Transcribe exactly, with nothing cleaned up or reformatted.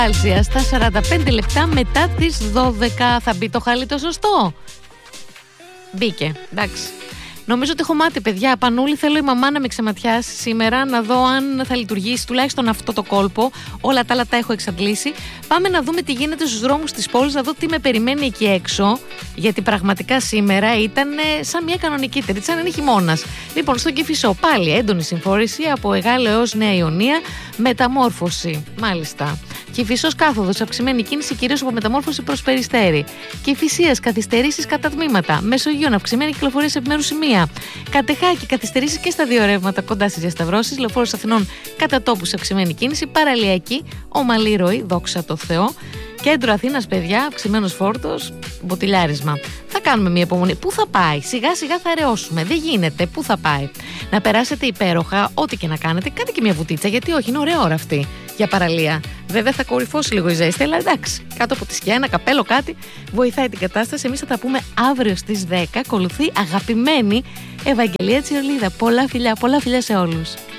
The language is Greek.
Στα σαράντα πέντε λεπτά μετά τις δώδεκα. Θα μπει το χαλί το σωστό? Μπήκε, εντάξει. Νομίζω ότι έχω μάτι, παιδιά. Πανούλη, θέλω η μαμά να με ξεματιάσει σήμερα, να δω αν θα λειτουργήσει τουλάχιστον αυτό το κόλπο. Όλα τα άλλα τα έχω εξαντλήσει. Πάμε να δούμε τι γίνεται στους δρόμους της πόλης, να δω τι με περιμένει εκεί έξω. Γιατί πραγματικά σήμερα ήταν σαν μια κανονική τρίτη, σαν να είναι χειμώνας. Λοιπόν, στο Κηφισό πάλι έντονη συμφόρηση από Εγάλεο έως Νέα Ιωνία, μεταμόρφωση. Μάλιστα. Κηφισός κάθοδος, αυξημένη κίνηση κυρίως από μεταμόρφωση προς Περιστέρι. Κηφισίας, καθυστερήσεις κατά τμήματα. Μεσογείων, αυξημένη κυκλοφορία σε επιμέρους σημεία. Κατεχάκη, καθυστερήσεις και στα δύο ρεύματα κοντά στις διασταυρώσεις. Λεωφόρος Αθηνών, κατά τόπους αυξημένη κίνηση. Παραλιακή, ομαλή ροή, δόξα τω Θεώ. Κέντρο Αθήνας, παιδιά, αυξημένος φόρτος, μποτιλιάρισμα. Θα κάνουμε μια υπομονή. Πού θα πάει? Σιγά σιγά θα αραιώσουμε. Δεν γίνεται. Πού θα πάει? Να περάσετε υπέροχα, ό,τι και να κάνετε. Κάντε και μια βουτίτσα, γιατί όχι, είναι ωραία ώρα αυτή για παραλία. Βέβαια θα κορυφώσει λίγο η ζέστη, αλλά εντάξει. Κάτω από τη σκιά, ένα καπέλο, κάτι βοηθάει την κατάσταση. Εμείς θα τα πούμε αύριο στις δέκα. Ακολουθεί αγαπημένη Ευαγγελία Τσιολίδα. Πολλά φιλιά, πολλά φιλιά σε όλους.